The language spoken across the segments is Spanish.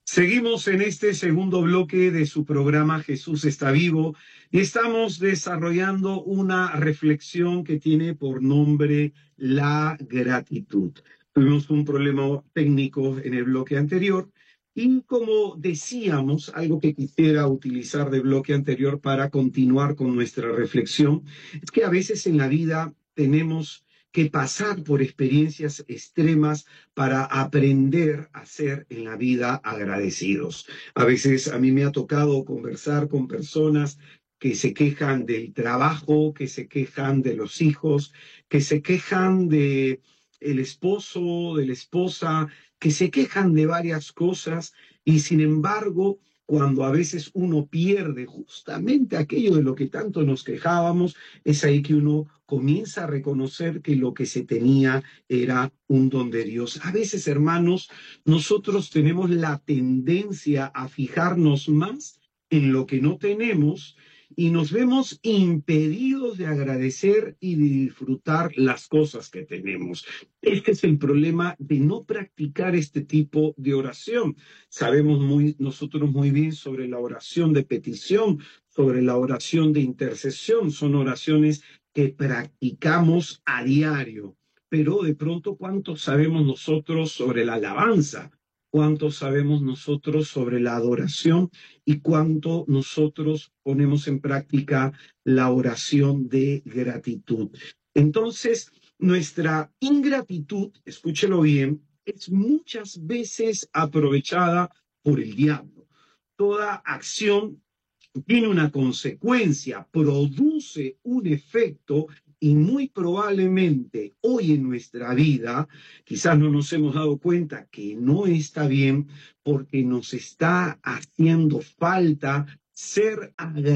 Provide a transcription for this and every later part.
Seguimos en este segundo bloque de su programa Jesús está vivo y estamos desarrollando una reflexión que tiene por nombre la gratitud. Tuvimos un problema técnico en el bloque anterior y como decíamos, algo que quisiera utilizar de bloque anterior para continuar con nuestra reflexión, es que a veces en la vida tenemos que pasar por experiencias extremas para aprender a ser en la vida agradecidos. A veces a mí me ha tocado conversar con personas que se quejan del trabajo, que se quejan de los hijos, que se quejan de el esposo, de la esposa, que se quejan de varias cosas y sin embargo, cuando a veces uno pierde justamente aquello de lo que tanto nos quejábamos, es ahí que uno comienza a reconocer que lo que se tenía era un don de Dios. A veces, hermanos, nosotros tenemos la tendencia a fijarnos más en lo que no tenemos y nos vemos impedidos de agradecer y de disfrutar las cosas que tenemos. Este es el problema de no practicar este tipo de oración. Sabemos nosotros muy bien sobre la oración de petición, sobre la oración de intercesión. Son oraciones que practicamos a diario. Pero de pronto, ¿cuánto sabemos nosotros sobre la alabanza? ¿Cuánto sabemos nosotros sobre la adoración? ¿Y cuánto nosotros ponemos en práctica la oración de gratitud? Entonces, nuestra ingratitud, escúchelo bien, es muchas veces aprovechada por el diablo. Toda acción tiene una consecuencia, produce un efecto y muy probablemente hoy en nuestra vida quizás no nos hemos dado cuenta que no está bien porque nos está haciendo falta ser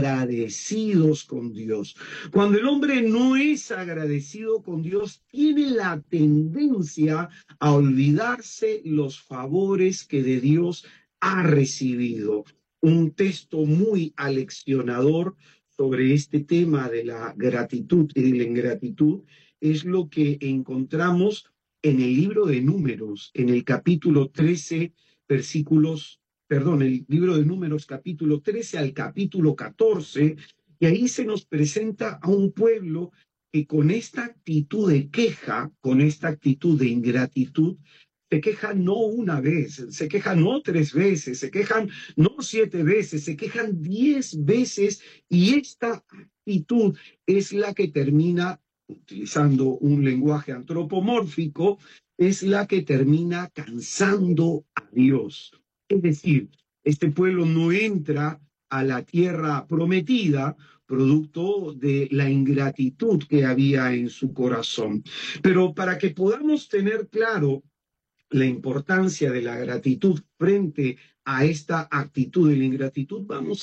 agradecidos con Dios. Cuando el hombre no es agradecido con Dios, tiene la tendencia a olvidarse los favores que de Dios ha recibido. Un texto muy aleccionador sobre este tema de la gratitud y de la ingratitud es lo que encontramos en el libro de Números, en el capítulo 13, el libro de Números capítulo 13 al capítulo 14, y ahí se nos presenta a un pueblo que con esta actitud de queja, con esta actitud de ingratitud, se quejan no una vez, se quejan no 3 veces, se quejan no 7 veces, se quejan 10 veces y esta actitud es la que termina, utilizando un lenguaje antropomórfico, es la que termina cansando a Dios. Es decir, este pueblo no entra a la tierra prometida producto de la ingratitud que había en su corazón. Pero para que podamos tener claro la importancia de la gratitud frente a esta actitud de la ingratitud,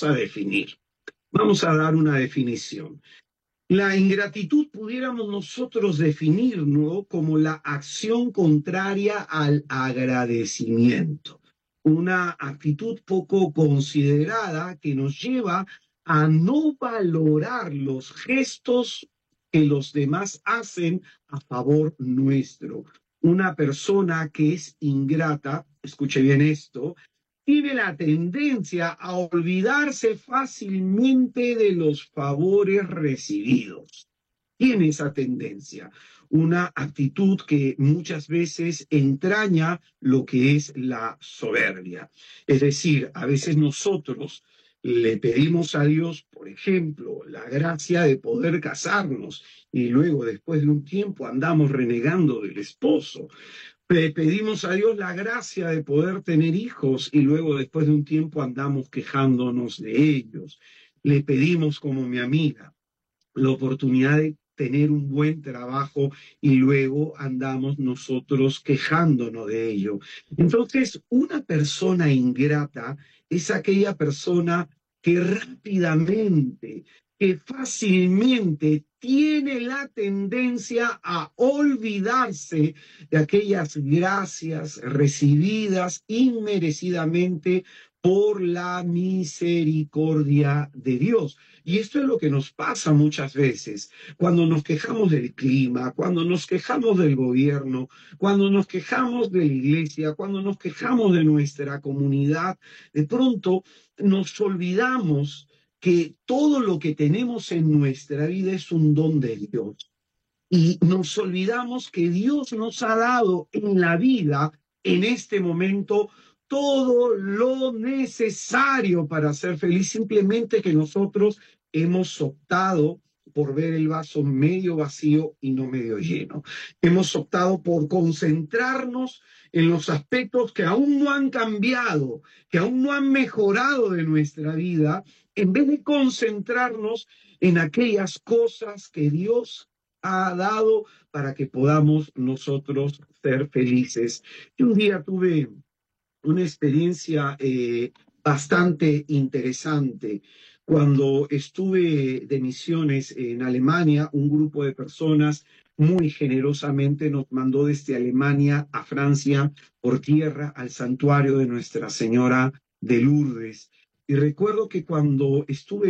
vamos a dar una definición. La ingratitud pudiéramos nosotros definirlo como la acción contraria al agradecimiento, una actitud poco considerada que nos lleva a no valorar los gestos que los demás hacen a favor nuestro. Una persona que es ingrata, escuche bien esto, tiene la tendencia a olvidarse fácilmente de los favores recibidos. Tiene esa tendencia, una actitud que muchas veces entraña lo que es la soberbia. Es decir, a veces nosotros le pedimos a Dios, por ejemplo, la gracia de poder casarnos y luego, después de un tiempo, andamos renegando del esposo. Le pedimos a Dios la gracia de poder tener hijos y luego después de un tiempo andamos quejándonos de ellos. Le pedimos, como mi amiga, la oportunidad de tener un buen trabajo y luego andamos nosotros quejándonos de ello. Entonces, una persona ingrata es aquella persona que rápidamente, que fácilmente tiene la tendencia a olvidarse de aquellas gracias recibidas inmerecidamente por la misericordia de Dios. Y esto es lo que nos pasa muchas veces, cuando nos quejamos del clima, cuando nos quejamos del gobierno, cuando nos quejamos de la iglesia, cuando nos quejamos de nuestra comunidad, de pronto nos olvidamos que todo lo que tenemos en nuestra vida es un don de Dios. Y nos olvidamos que Dios nos ha dado en la vida, en este momento, todo lo necesario para ser feliz, simplemente que nosotros hemos optado por ver el vaso medio vacío y no medio lleno. Hemos optado por concentrarnos en los aspectos que aún no han cambiado, que aún no han mejorado de nuestra vida, en vez de concentrarnos en aquellas cosas que Dios ha dado para que podamos nosotros ser felices. Yo un día tuve una experiencia bastante interesante. Cuando estuve de misiones en Alemania, un grupo de personas muy generosamente nos mandó desde Alemania a Francia por tierra al santuario de Nuestra Señora de Lourdes. Y recuerdo que cuando estuve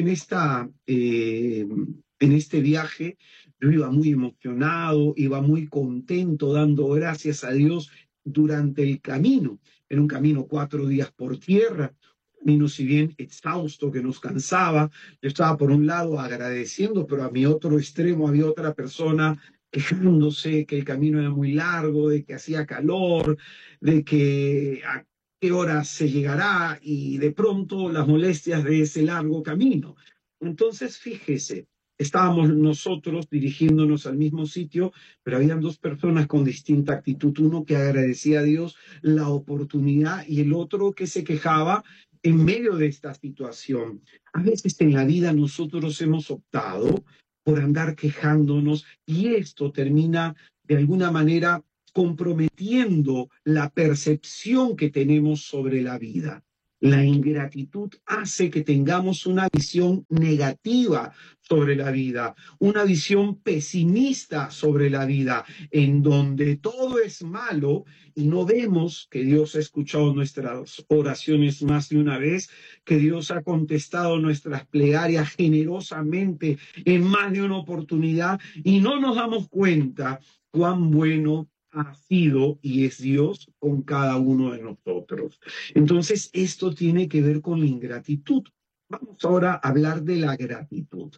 en este viaje, yo iba muy emocionado, iba muy contento, dando gracias a Dios durante el camino. Era un camino 4 días por tierra, camino si bien exhausto que nos cansaba. Yo estaba por un lado agradeciendo, pero a mi otro extremo había otra persona quejándose que el camino era muy largo, de que hacía calor, de que a qué hora se llegará y de pronto las molestias de ese largo camino. Entonces, fíjese, estábamos nosotros dirigiéndonos al mismo sitio, pero habían dos personas con distinta actitud, uno que agradecía a Dios la oportunidad y el otro que se quejaba en medio de esta situación. A veces en la vida nosotros hemos optado por andar quejándonos y esto termina de alguna manera comprometiendo la percepción que tenemos sobre la vida. La ingratitud hace que tengamos una visión negativa sobre la vida, una visión pesimista sobre la vida, en donde todo es malo y no vemos que Dios ha escuchado nuestras oraciones más de una vez, que Dios ha contestado nuestras plegarias generosamente en más de una oportunidad y no nos damos cuenta cuán bueno ha sido y es Dios con cada uno de nosotros. Entonces, esto tiene que ver con la ingratitud. Vamos ahora a hablar de la gratitud.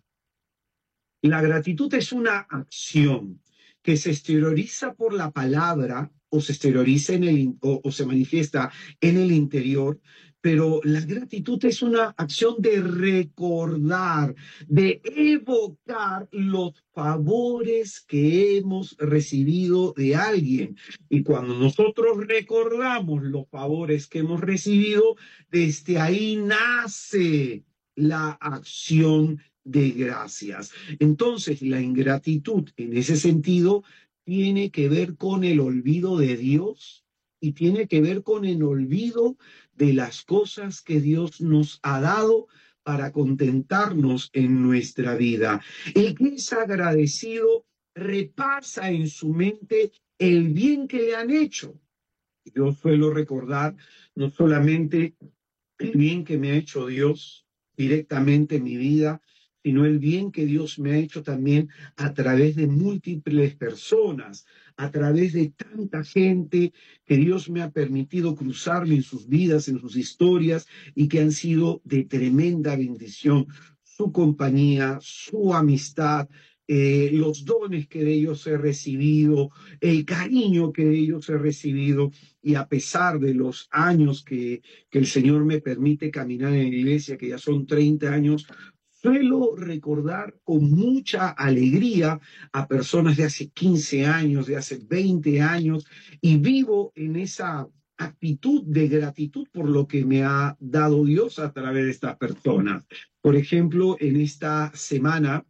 La gratitud es una acción que se exterioriza por la palabra o se exterioriza o se manifiesta en el interior, pero la gratitud es una acción de recordar, de evocar los favores que hemos recibido de alguien. Y cuando nosotros recordamos los favores que hemos recibido, desde ahí nace la acción de gracias. Entonces, la ingratitud en ese sentido tiene que ver con el olvido de Dios y tiene que ver con el olvido de las cosas que Dios nos ha dado para contentarnos en nuestra vida. El que es agradecido repasa en su mente el bien que le han hecho. Yo suelo recordar no solamente el bien que me ha hecho Dios directamente en mi vida, sino el bien que Dios me ha hecho también a través de múltiples personas, a través de tanta gente que Dios me ha permitido cruzarme en sus vidas, en sus historias, y que han sido de tremenda bendición. Su compañía, su amistad, los dones que de ellos he recibido, el cariño que de ellos he recibido, y a pesar de los años que el Señor me permite caminar en la iglesia, que ya son 30 años, suelo recordar con mucha alegría a personas de hace 15 años, de hace 20 años, y vivo en esa actitud de gratitud por lo que me ha dado Dios a través de estas personas. Por ejemplo, en esta semana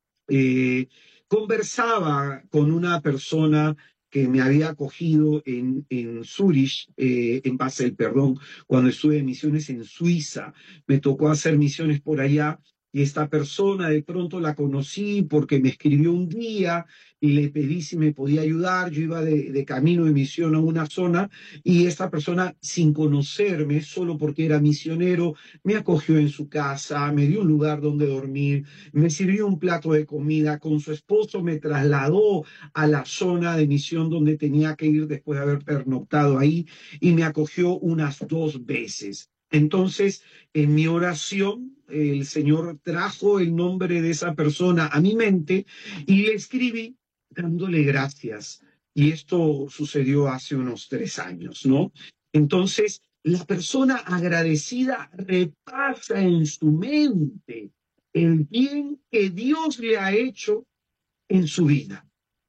conversaba con una persona que me había acogido en Zurich, en Basel, perdón, cuando estuve en misiones en Suiza. Me tocó hacer misiones por allá y esta persona de pronto la conocí porque me escribió un día y le pedí si me podía ayudar. Yo iba de camino de misión a una zona y esta persona, sin conocerme, solo porque era misionero, me acogió en su casa, me dio un lugar donde dormir, me sirvió un plato de comida, con su esposo me trasladó a la zona de misión donde tenía que ir después de haber pernoctado ahí y me acogió unas 2 veces. Entonces, en mi oración, el Señor trajo el nombre de esa persona a mi mente y le escribí dándole gracias. Y esto sucedió hace unos 3 años, ¿no? Entonces, la persona agradecida repasa en su mente el bien que Dios le ha hecho en su vida.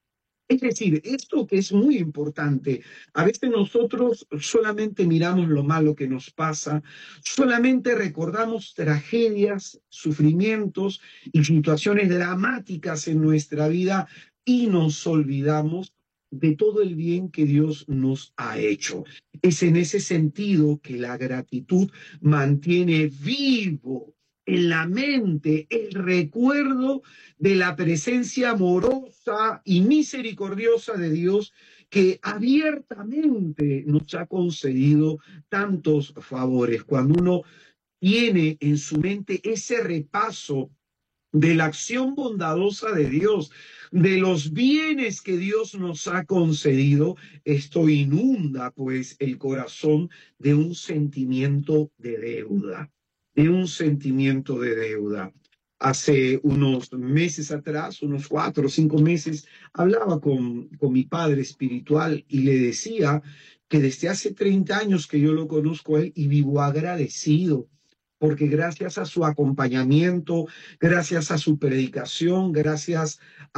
Es decir, esto que es muy importante, a veces nosotros solamente miramos lo malo que nos pasa, solamente recordamos tragedias, sufrimientos y situaciones dramáticas en nuestra vida y nos olvidamos de todo el bien que Dios nos ha hecho. Es en ese sentido que la gratitud mantiene vivo en la mente el recuerdo de la presencia amorosa y misericordiosa de Dios que abiertamente nos ha concedido tantos favores. Cuando uno tiene en su mente ese repaso de la acción bondadosa de Dios, de los bienes que Dios nos ha concedido, esto inunda pues el corazón de un sentimiento de deuda, de un sentimiento de deuda. Hace unos meses atrás, unos 4 o 5 meses, hablaba con mi padre espiritual y le decía que desde hace 30 años que yo lo conozco a él y vivo agradecido, porque gracias a su acompañamiento, gracias a su predicación, gracias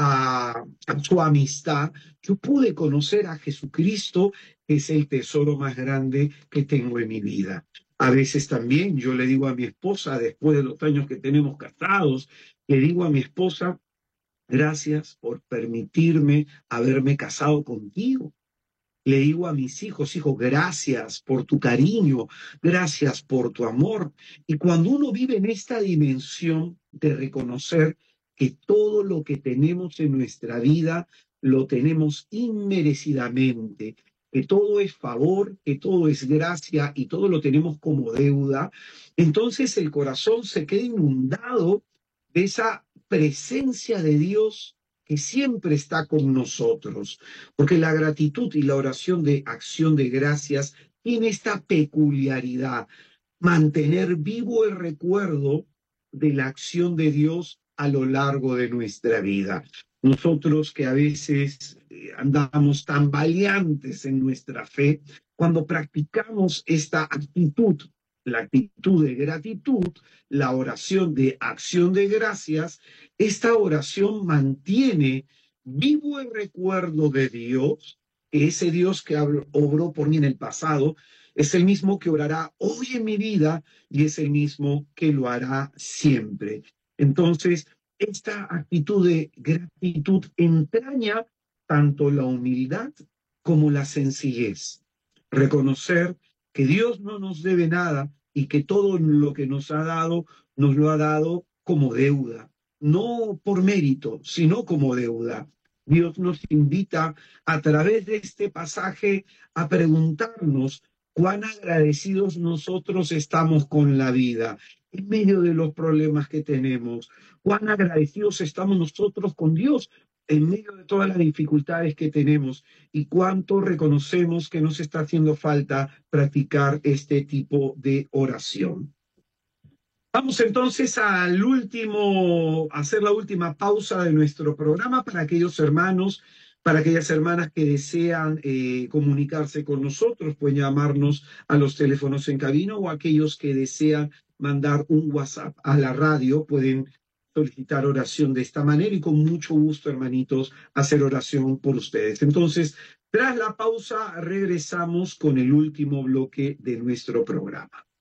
a su amistad, yo pude conocer a Jesucristo, que es el tesoro más grande que tengo en mi vida. A veces también yo le digo a mi esposa, después de los años que tenemos casados, le digo a mi esposa, gracias por permitirme haberme casado contigo. Le digo a mis hijos, hijo, gracias por tu cariño, gracias por tu amor. Y cuando uno vive en esta dimensión de reconocer que todo lo que tenemos en nuestra vida lo tenemos inmerecidamente, que todo es favor, que todo es gracia y todo lo tenemos como deuda, entonces el corazón se queda inundado de esa presencia de Dios que siempre está con nosotros. Porque la gratitud y la oración de acción de gracias tiene esta peculiaridad, mantener vivo el recuerdo de la acción de Dios a lo largo de nuestra vida. Nosotros que a veces andamos tan valientes en nuestra fe, cuando practicamos esta actitud, la actitud de gratitud, la oración de acción de gracias, esta oración mantiene vivo el recuerdo de Dios, que ese Dios que obró por mí en el pasado, es el mismo que orará hoy en mi vida y es el mismo que lo hará siempre. Entonces, esta actitud de gratitud entraña tanto la humildad como la sencillez. Reconocer que Dios no nos debe nada y que todo lo que nos lo ha dado como deuda, no por mérito, sino como deuda. Dios nos invita a través de este pasaje a preguntarnos cuán agradecidos nosotros estamos con la vida en medio de los problemas que tenemos, cuán agradecidos estamos nosotros con Dios en medio de todas las dificultades que tenemos y cuánto reconocemos que nos está haciendo falta practicar este tipo de oración. Vamos entonces a hacer la última pausa de nuestro programa para aquellos hermanos, para aquellas hermanas que desean comunicarse con nosotros, pueden llamarnos a los teléfonos en cabina o aquellos que desean mandar un WhatsApp a la radio, pueden solicitar oración de esta manera y con mucho gusto, hermanitos, hacer oración por ustedes. Entonces, tras la pausa, regresamos con el último bloque de nuestro programa.